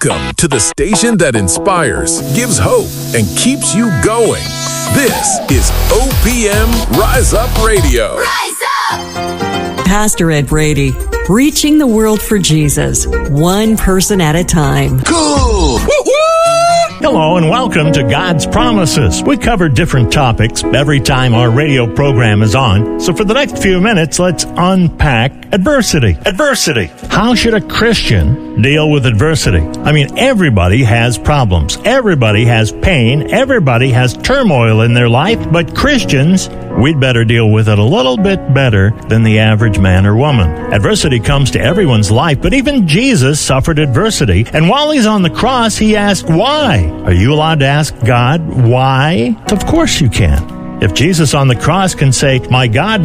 Welcome to the station that inspires, gives hope, and keeps you going. This is OPM Rise Up Radio. Rise up! Pastor Ed Brady, reaching the world for Jesus, one person at a time. Cool! Woo-woo! Hello and welcome to God's Promises. We cover different topics every time our radio program is on. So for the next few minutes, let's unpack adversity. Adversity. How should a Christian deal with adversity? I mean, everybody has problems. Everybody has pain. Everybody has turmoil in their life. But Christians, we'd better deal with it a little bit better than the average man or woman. Adversity comes to everyone's life, but even Jesus suffered adversity. And while he's on the cross, he asked, why? Are you allowed to ask God why? Of course you can. If Jesus on the cross can say, my God,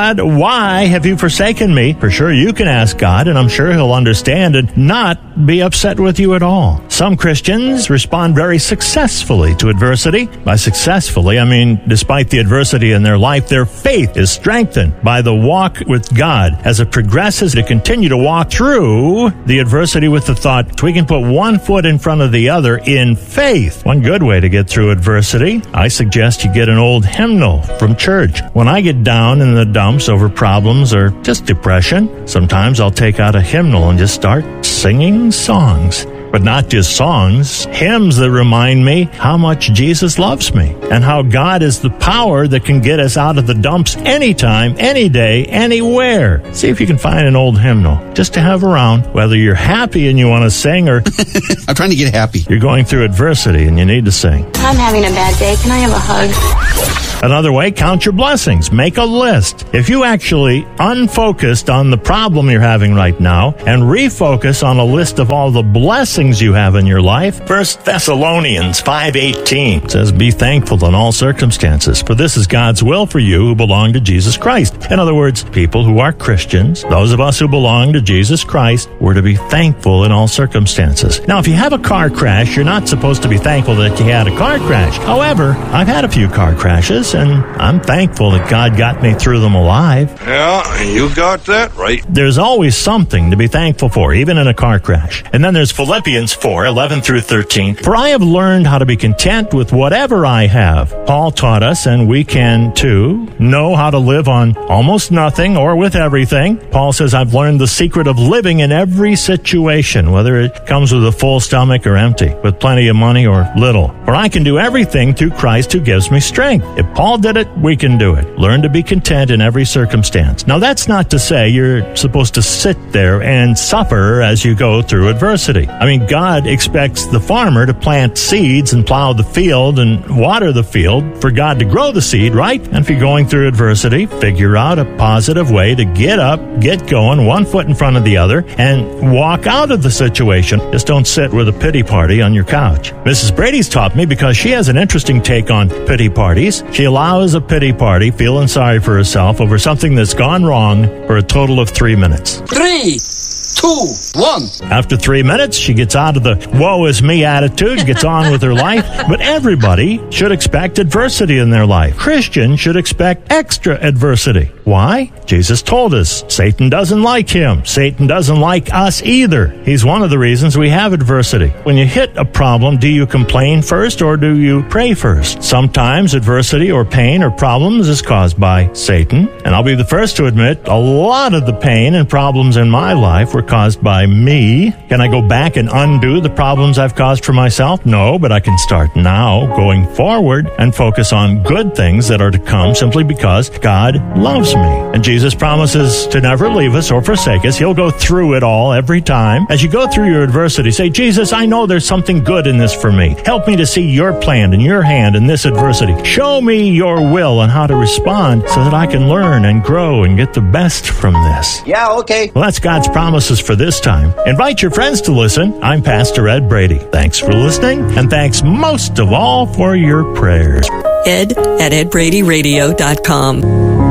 why have you forsaken me? For sure you can ask God, and I'm sure he'll understand and not be upset with you at all. Some Christians respond very successfully to adversity. By successfully, I mean despite the adversity in their life, their faith is strengthened by the walk with God. As it progresses, to continue to walk through the adversity with the thought, we can put one foot in front of the other in faith. One good way to get through adversity, I suggest you get an old hymnal from church. When I get down in the dumps over problems or just depression, sometimes I'll take out a hymnal and just start singing songs. But not just songs, hymns that remind me how much Jesus loves me and how God is the power that can get us out of the dumps anytime, any day, anywhere. See if you can find an old hymnal just to have around, whether you're happy and you want to sing or I'm trying to get happy. You're going through adversity and you need to sing. I'm having a bad day. Can I have a hug? Another way, count your blessings. Make a list. If you actually unfocused on the problem you're having right now and refocus on a list of all the blessings you have in your life, 1 Thessalonians 5:18 says, be thankful in all circumstances, for this is God's will for you who belong to Jesus Christ. In other words, people who are Christians, those of us who belong to Jesus Christ, we're to be thankful in all circumstances. Now, if you have a car crash, you're not supposed to be thankful that you had a car crash. However, I've had a few car crashes, and I'm thankful that God got me through them alive. Yeah, you got that right. There's always something to be thankful for, even in a car crash. And then there's Philippians 4:11 through 13. For I have learned how to be content with whatever I have. Paul taught us, and we can too, know how to live on almost nothing or with everything. Paul says, I've learned the secret of living in every situation, whether it comes with a full stomach or empty, with plenty of money or little. For I can do everything through Christ who gives me strength. If Paul did it, we can do it. Learn to be content in every circumstance. Now, that's not to say you're supposed to sit there and suffer as you go through adversity. I mean, God expects the farmer to plant seeds and plow the field and water the field for God to grow the seed, right? And if you're going through adversity, figure out a positive way to get up, get going, one foot in front of the other, and walk out of the situation. Just don't sit with a pity party on your couch. Mrs. Brady's taught me because she has an interesting take on pity parties. She allows a pity party, feeling sorry for herself over something that's gone wrong for a total of 3 minutes. 3, 2, 1. After 3 minutes, she gets out of the woe is me attitude, gets on with her life. But everybody should expect adversity in their life. Christians should expect extra adversity. Why? Jesus told us Satan doesn't like him. Satan doesn't like us either. He's one of the reasons we have adversity. When you hit a problem, do you complain first or do you pray first? Sometimes adversity or pain or problems is caused by Satan. And I'll be the first to admit a lot of the pain and problems in my life were caused by me. Can I go back and undo the problems I've caused for myself? No, but I can start now going forward and focus on good things that are to come simply because God loves me. And Jesus promises to never leave us or forsake us. He'll go through it all every time. As you go through your adversity, say, Jesus, I know there's something good in this for me. Help me to see your plan and your hand in this adversity. Show me your will and how to respond so that I can learn and grow and get the best from this. Yeah, okay. Well, that's God's promises for this time. Invite your friends to listen. I'm Pastor Ed Brady. Thanks for listening, and thanks most of all for your prayers. Ed at edbradyradio.com.